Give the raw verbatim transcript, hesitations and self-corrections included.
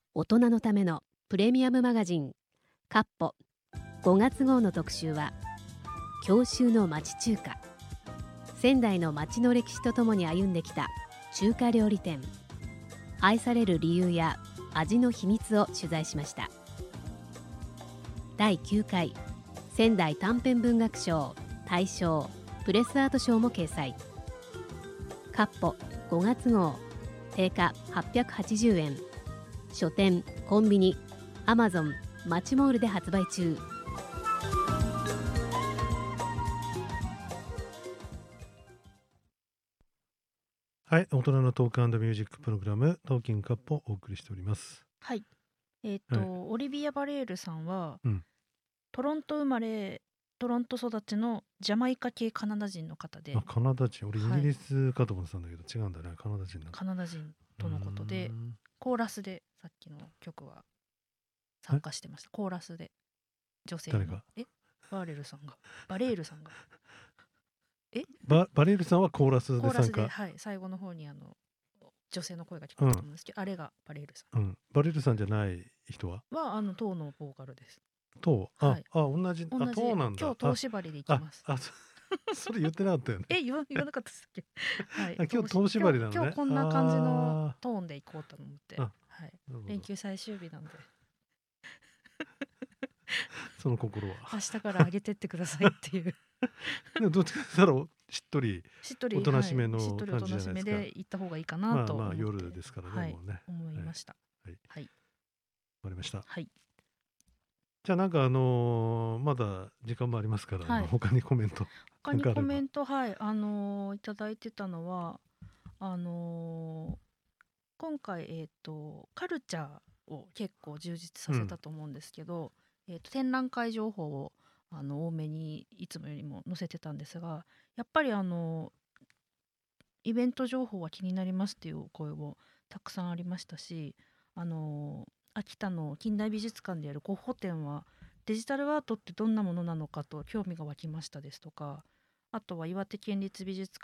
大人のためのプレミアムマガジンカッポごがつ号の特集は、郷愁の町中華。仙台の町の歴史とともに歩んできた中華料理店、愛される理由や味の秘密を取材しました。だいきゅうかい仙台短編文学賞大賞プレスアート賞も掲載。カッポごがつ号、定価はっぴゃくはちじゅうえん、書店、コンビニ、アマゾン、マチモールで発売中。 はい、大人のトーク&ミュージックプログラムトーキングカップをお送りしております。 はい。えっ、と、 はいオリビア・バレールさんは、 うんトロント生まれ、トロント育ちのジャマイカ系カナダ人の方で、 あ、カナダ人、俺イはいギリスかと思ってたんだけど、違うんだね、カナダ人なんだ。 カナダ人とのことでうーんコーラスでさっきの曲は参加してました。コーラスで女性の誰がえバーレルさんがバレールさんがえババレールさんはコーラスコーラスで、 で参加。 はい、最後の方にあの女性の声が聞こえると思うんですけど、あれがバレールさんうん、バレールさんじゃない人ははあの当のボーカルです。 とあ、 はいあ、同じ、あ、 同じとなんだ。 今日東縛りで行きあます。 あ、そそれ言ってなかったよね。 え言わ言わなかったですっけはいあ今日東縛りなのね。 今日今日こんな感じのあトーンで行こうと思って、 あはい、 ーなるほど連休最終日なんでその心は。 明日から上げてってくださいっていうでもどっちかって言ったらしっとりしっとりおとなしめのはい、しっとりおとなしめ感じじゃないですかで行った方がいいかまあまあなと思って、 夜ですからね、 はい、 もうね。 思いました。 はい、 はい、 わかりました。 はい、 じゃあなんかあのーまだ時間もありますから、 はいあの他にコメント他になんかあればコメント、はい、あのーいただいてたのは、あのー今回、えー、とカルチャーを結構充実させたと思うんですけど、えー、と展覧会情報をあの多めにいつもよりも載せてたんですが、やっぱりあのイベント情報は気になりますっていうお声もたくさんありましたし、あの秋田の近代美術館でやるゴッホ展はデジタルアートってどんなものなのかと興味が湧きましたですとか、あとは岩手県立美術館